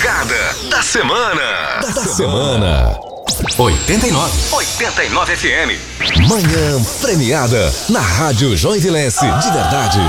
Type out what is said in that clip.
Tocada da semana. Da semana. 89 FM. Manhã premiada na Rádio Joinvilense de verdade.